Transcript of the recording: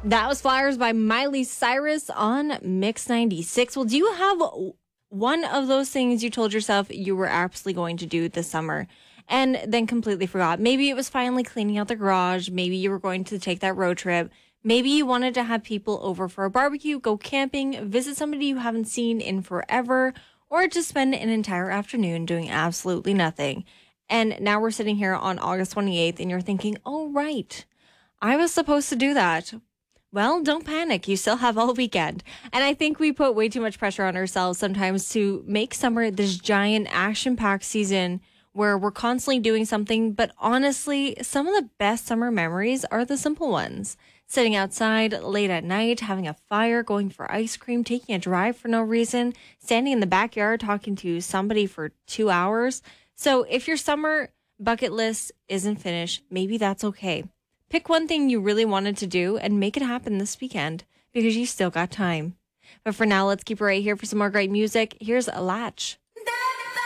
That was Flowers by Miley Cyrus on Mix 96. Well, do you have one of those things you told yourself you were absolutely going to do this summer and then completely forgot? Maybe it was finally cleaning out the garage. Maybe you were going to take that road trip. Maybe you wanted to have people over for a barbecue, go camping, visit somebody you haven't seen in forever, or just spend an entire afternoon doing absolutely nothing. And now we're sitting here on August 28th and you're thinking, oh, right, I was supposed to do that. Well, don't panic. You still have all weekend. And I think we put way too much pressure on ourselves sometimes to make summer this giant action-packed season where we're constantly doing something. But honestly, some of the best summer memories are the simple ones. Sitting outside late at night, having a fire, going for ice cream, taking a drive for no reason, standing in the backyard talking to somebody for 2 hours. So if your summer bucket list isn't finished, maybe that's okay. Pick one thing you really wanted to do and make it happen this weekend because you still got time. But for now, let's keep it right here for some more great music. Here's A Latch.